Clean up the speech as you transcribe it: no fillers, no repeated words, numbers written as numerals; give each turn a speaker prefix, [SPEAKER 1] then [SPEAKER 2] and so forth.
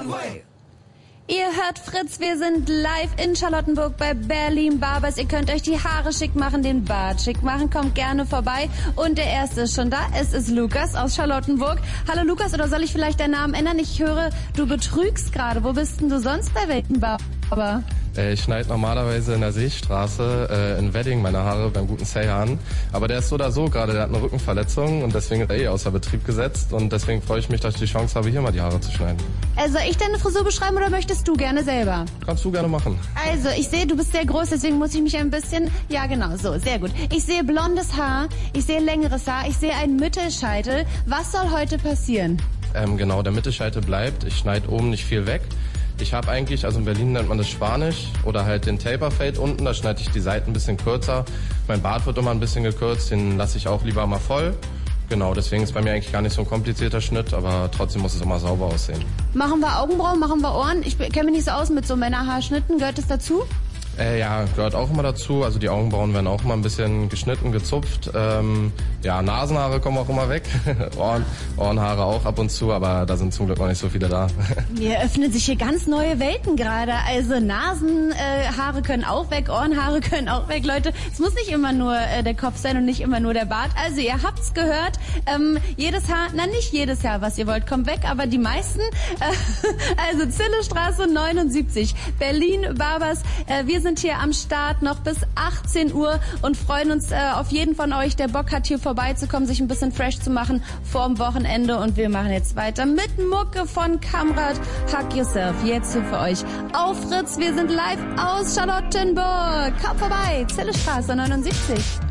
[SPEAKER 1] Ihr hört Fritz, wir sind live in Charlottenburg bei Berlin Barbers. Ihr könnt euch die Haare schick machen, den Bart schick machen, kommt gerne vorbei. Und der Erste ist schon da, es ist Lukas aus Charlottenburg. Hallo Lukas, oder soll ich vielleicht deinen Namen ändern? Ich höre, du betrügst gerade. Wo bist denn du sonst bei welchen Barber?
[SPEAKER 2] Ich schneide normalerweise in der Seestraße in Wedding meine Haare beim guten Seyhan. Aber der ist so oder so gerade, der hat eine Rückenverletzung und deswegen ist er außer Betrieb gesetzt. Und deswegen freue ich mich, dass ich die Chance habe, hier mal die Haare zu schneiden.
[SPEAKER 1] Soll ich deine Frisur beschreiben oder möchtest du gerne selber?
[SPEAKER 2] Kannst du gerne machen.
[SPEAKER 1] Also, ich sehe, du bist sehr groß, deswegen muss ich mich ein bisschen... Ja, genau, so, sehr gut. Ich sehe blondes Haar, ich sehe längeres Haar, ich sehe einen Mittelscheitel. Was soll heute passieren?
[SPEAKER 2] Genau, der Mittelscheitel bleibt. Ich schneide oben nicht viel weg. Ich habe eigentlich, also in Berlin nennt man das Spanisch oder halt den Taper-Fade unten, da schneide ich die Seiten ein bisschen kürzer. Mein Bart wird immer ein bisschen gekürzt, den lasse ich auch lieber mal voll. Genau, deswegen ist bei mir eigentlich gar nicht so ein komplizierter Schnitt, aber trotzdem muss es immer sauber aussehen.
[SPEAKER 1] Machen wir Augenbrauen, machen wir Ohren? Ich kenne mich nicht so aus mit so Männerhaarschnitten, gehört das dazu?
[SPEAKER 2] Ja, gehört auch immer dazu. Also die Augenbrauen werden auch immer ein bisschen geschnitten, gezupft. Ja, Nasenhaare kommen auch immer weg. Ohrenhaare auch ab und zu, aber da sind zum Glück noch nicht so viele da.
[SPEAKER 1] Mir öffnen sich hier ganz neue Welten gerade. Also Nasenhaare können auch weg, Ohrenhaare können auch weg. Leute, es muss nicht immer nur der Kopf sein und nicht immer nur der Bart. Also ihr habt's gehört. Jedes Haar, nicht jedes Haar, was ihr wollt, kommt weg, aber die meisten. Also Zillestraße 79, Berlin Barbers. Wir sind hier am Start noch bis 18 Uhr und freuen uns auf jeden von euch, der Bock hat, hier vorbeizukommen, sich ein bisschen fresh zu machen vorm Wochenende. Und wir machen jetzt weiter mit Mucke von Kamrat. Hug Yourself. Jetzt hier für euch auf Fritz. Wir sind live aus Charlottenburg. Kommt vorbei. Zillestraße 79.